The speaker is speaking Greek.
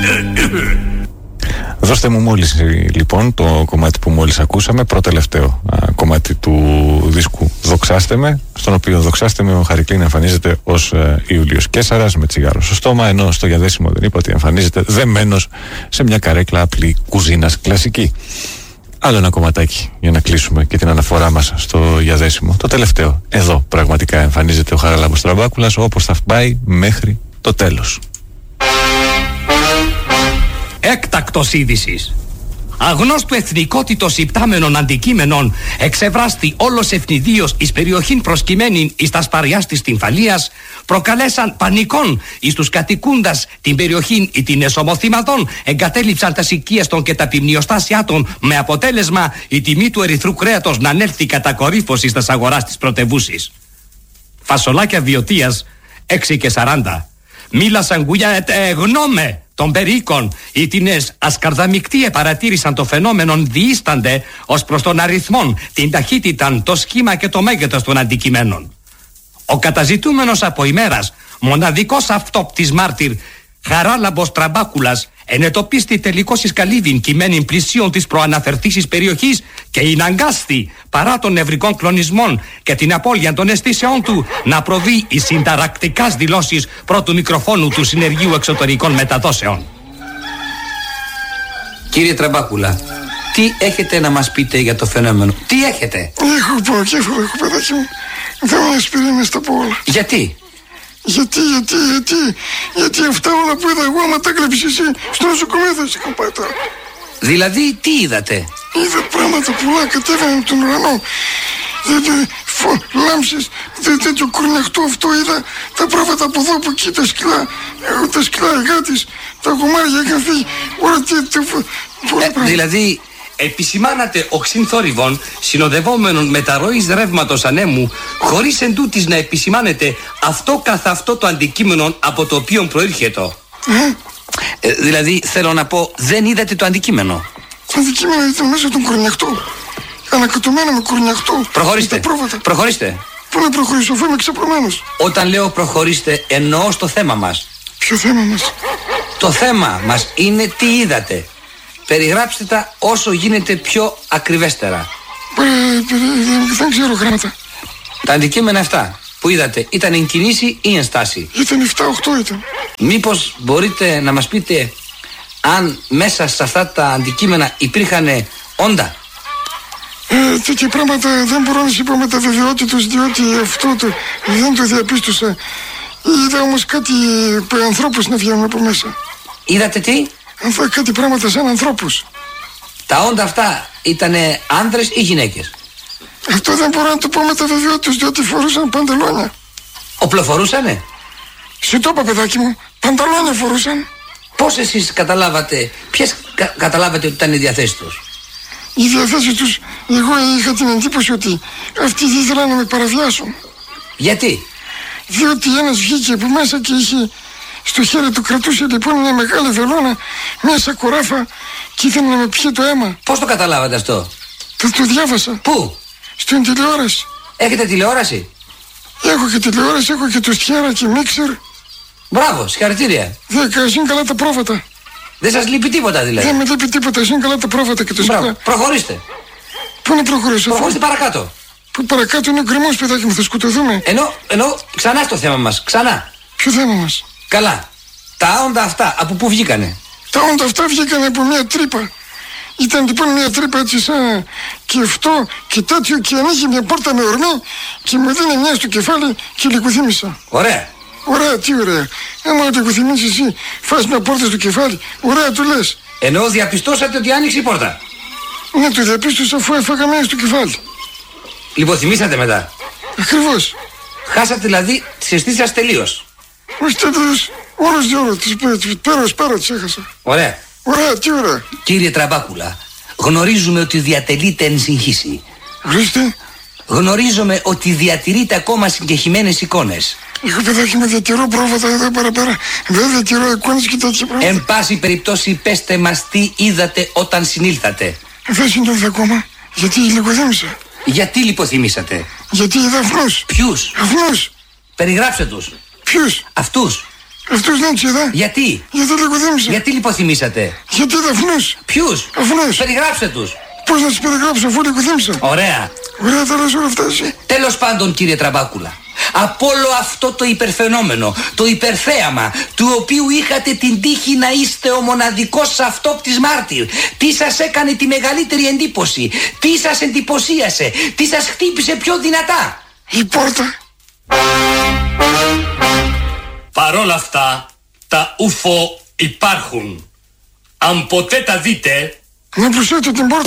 Δώστε μου μόλις λοιπόν το κομμάτι που μόλις ακούσαμε, πρώτο-τελευταίο κομμάτι του δίσκου «Δοξάστε με», στον οποίο «Δοξάστε με» ο Χαρικλίν εμφανίζεται ως Ιούλιος Κέσαρας με τσιγάρο στο στόμα, ενώ στο διαδέσιμο δεν είπα ότι εμφανίζεται δεμένος σε μια καρέκλα απλή κουζίνας κλασική. Άλλο ένα κομματάκι για να κλείσουμε και την αναφορά μας στο διαδέσιμο. Το τελευταίο. Εδώ πραγματικά εμφανίζεται ο Χαράλαμπος Τραμπάκουλας όπως θα πάει μέχρι το τέλος. Έκτακτος είδησης. Αγνώστου εθνικότητος υπτάμενων αντικείμενων εξευράστη όλος ευνηδίως εις περιοχήν προσκυμένην εις τα σπαριάς της τυμφαλίας, προκαλέσαν πανικών εις τους κατοικούντας την περιοχήν ή την εσωμοθήματον, εγκατέλειψαν τα οικίες των και τα ποιμνιοστάσια των, με αποτέλεσμα η τιμή του ερυθρού κρέατος να ανέλθει κατά κορύφωση στα αγοράς της πρωτευούσης. Φασολάκια βιωτίας 6,40. Μίλασαν γουλιά γνώμε των περίοικων, οι τινές ασκαρδαμικτοί παρατήρησαν το φαινόμενον διήστανται ως προς τον αριθμόν, την ταχύτητα, το σχήμα και το μέγεθος των αντικειμένων. Ο καταζητούμενος από ημέρας, μοναδικός αυτόπτης μάρτυρ, Χαράλαμπος Τραμπάκουλας, ενετοπίστη τελικώς εις καλύβην κειμένην πλησίων της προαναφερθήσης περιοχής και ειναγκάστη παρά των νευρικών κλονισμών και την απώλεια των αισθήσεών του να προβεί εις συνταρακτικάς δηλώσεις πρώτου μικροφόνου του Συνεργείου Εξωτερικών Μεταδόσεων. Κύριε Τραμπάκουλα, τι έχετε να μας πείτε για το φαινόμενο? Τι έχετε? Έχω πονοκέφαλο, έχω παιδάκι μου. Δεν με ασπιρίνες τα πω όλα. Γιατί? Γιατί αυτά όλα που είδα εγώ, άμα τα έκλεψες εσύ, στο νοσοκομείο θα σε είχα πάει τώρα. Δηλαδή, τι είδατε? Είδα πράγματα πολλά, κατέβαιναν τον ουρανό. Λάμψες, τέτοιο κουρνιαχτό αυτό είδα. Τα πρόβατα από εδώ, από εκεί, τα σκυλά εργάτης, τα κομμάρια είχαν φύγει. Όλα δηλαδή, επισημάνατε οξύν θόρυβων συνοδευόμενων μεταρροής ρεύματος ανέμου, χωρίς εντούτοις να επισημάνετε αυτό καθ' αυτό το αντικείμενο από το οποίο προήρχεται. Δηλαδή, θέλω να πω, δεν είδατε το αντικείμενο? Το αντικείμενο ήταν μέσα τον κορνιαχτό. Ανακατωμένο με κορνιαχτό. Προχωρήστε. Πού να προχωρήσω, αφού είμαι ξαπλωμένος? Όταν λέω προχωρήστε, εννοώ στο θέμα μας. Ποιο θέμα μας? Το θέμα μας είναι τι είδατε. Περιγράψτε τα όσο γίνεται πιο ακριβέστερα. Δεν ξέρω γράμματα. Τα αντικείμενα αυτά που είδατε ήταν εν κινήσει ή εν στάση? Ήταν 7-8 ήταν. Μήπως μπορείτε να μας πείτε αν μέσα σε αυτά τα αντικείμενα υπήρχαν όντα? Τέτοια πράγματα δεν μπορώ να σου πω με τα βεβαιότητος, διότι αυτό δεν το διαπίστωσα. Είδα όμως κάτι ανθρώπους να βγαίνουν από μέσα. Είδατε τι? Κάτι πράγματα σαν ανθρώπους. Τα όντα αυτά ήτανε άνδρες ή γυναίκες? Αυτό δεν μπορώ να το πω με τα βεβαιότητος, διότι φορούσαν παντελόνια. Οπλοφορούσανε? Σου το είπα, παιδάκι μου, παντελόνια φορούσαν. Πώς εσείς καταλάβατε, ποιες καταλάβατε ότι ήταν οι διαθέσεις τους? Οι διαθέσεις τους, εγώ είχα την εντύπωση ότι αυτοί δεν ήθελαν να με παραβιάσουν. Γιατί? Διότι ένας βγήκε από μέσα και είχε στο χέρι του, κρατούσε λοιπόν μια μεγάλη βελόνα, μια σακουράφα και ήθελε να με πιει το αίμα. Πώς το καταλάβατε αυτό? Το διάβασα. Πού? Στην τηλεόραση. Έχετε τηλεόραση? Έχω και τηλεόραση, έχω και το στιάρα και μίξερ. Μπράβο, συγχαρητήρια. Είναι καλά τα πρόβατα. Δεν σας λείπει τίποτα δηλαδή? Δεν με λείπει τίποτα, είναι καλά τα πρόβατα και το στιάρα. Προχωρήστε. Πού να προχωρήσω? Προχωρήστε παρακάτω. Που παρακάτω είναι ο γκρεμός, παιδάκι μου, θα σκοτωθούμε. Ενώ ξανά στο θέμα μας, ξανά. Ποιο θέμα μας? Καλά. Τα όντα αυτά από πού βγήκανε? Τα όντα αυτά βγήκανε από μια τρύπα. Ήταν λοιπόν μια τρύπα έτσι σαν και αυτό και τέτοιο και ανοίγει μια πόρτα με ορμή και μου δίνει μια στο κεφάλι και λυκουθύμησα. Ωραία. Ωραία, τι ωραία. Άμα λυκουθυμίσεις εσύ, φας μια πόρτα στο κεφάλι, ωραία του λες. Ενώ διαπιστώσατε ότι άνοιξε η πόρτα? Ναι, το διαπίστωσα αφού έφαγα μια στο κεφάλι. Λιποθυμήσατε μετά? Ακριβώς. Χάσατε δηλαδή τις αισθήσεις σας τελείως? Όχι τελείως, όλος διόλο, πέρα τις έχασα. Ωραία. Ωραία, τι ωραία. Κύριε Τραμπάκουλα, γνωρίζουμε ότι διατελείτε εν συγχύση. Ορίστε. Γνωρίζουμε ότι διατηρείτε ακόμα συγκεχημένες εικόνες. Έχω παιδάκι με διατηρώ πρόβατα εδώ παραπέρα. Δεν διατηρώ εικόνες και τέτοια πράγματα. Εν πάση περιπτώσει πέστε μας τι είδατε όταν συνήλθατε. Δεν συνήλθα ακόμα, γιατί λιποθύμησα. Γιατί λιποθυμήσατε? Γιατί είδα αυνούς. Ποιους? Αυνούς. Περιγράψτε τους. Ποιους? Αυτούς. Αυτούς δεν τους είδα. Γιατί? Γιατί λιγοθύμισα. Γιατί λιποθυμήσατε? Γιατί δαφνούς. Ποιους? Αφνούς. Περιγράψτε τους. Πώς να τους περιγράψω αφού λιγοθύμισα. Ωραία. Ωραία τα λες όλα αυτά εσύ. Τέλος πάντων, κύριε Τραμπάκουλα, από όλο αυτό το υπερφαινόμενο, το υπερθέαμα, του οποίου είχατε την τύχη να είστε ο μοναδικός αυτόπτης μάρτυρ, τι σας έκανε τη μεγαλύτερη εντύπωση, τι σας εντυπωσίασε, τι σας χτύπησε πιο δυνατά? Η πόρτα. Παρόλα αυτά, τα UFO υπάρχουν. Αν ποτέ τα δείτε... Να προσέξω την πόρτα.